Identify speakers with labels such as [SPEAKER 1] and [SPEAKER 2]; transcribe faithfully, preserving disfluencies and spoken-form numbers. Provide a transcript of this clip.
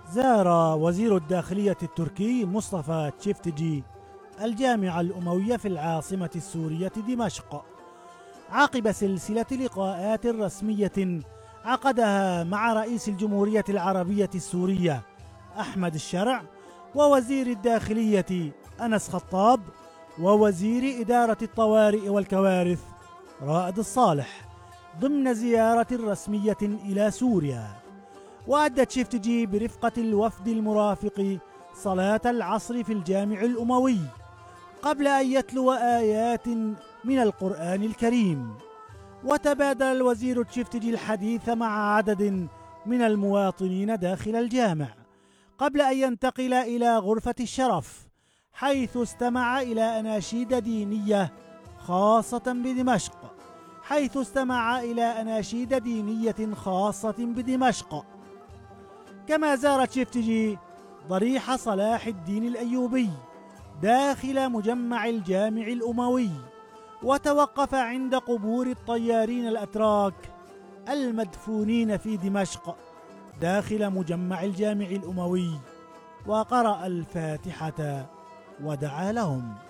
[SPEAKER 1] زار وزير الداخلية التركي مصطفى تشيفتجي الجامعة الأموية في العاصمة السورية دمشق عقب سلسلة لقاءات رسمية عقدها مع رئيس الجمهورية العربية السورية أحمد الشرع ووزير الداخلية أنس خطاب ووزير إدارة الطوارئ والكوارث رائد الصالح ضمن زيارة رسمية إلى سوريا. وأدى تشيفتجي برفقة الوفد المرافق صلاة العصر في الجامع الأموي قبل أن يتلو آيات من القرآن الكريم. وتبادل الوزير تشيفتجي الحديث مع عدد من المواطنين داخل الجامع قبل أن ينتقل إلى غرفة الشرف، حيث استمع إلى أناشيد دينية خاصة بدمشق حيث استمع إلى أناشيد دينية خاصة بدمشق. كما زار تشيفتجي ضريح صلاح الدين الأيوبي داخل مجمع الجامع الأموي، وتوقف عند قبور الطيارين الأتراك المدفونين في دمشق داخل مجمع الجامع الأموي، وقرأ الفاتحة ودعا لهم.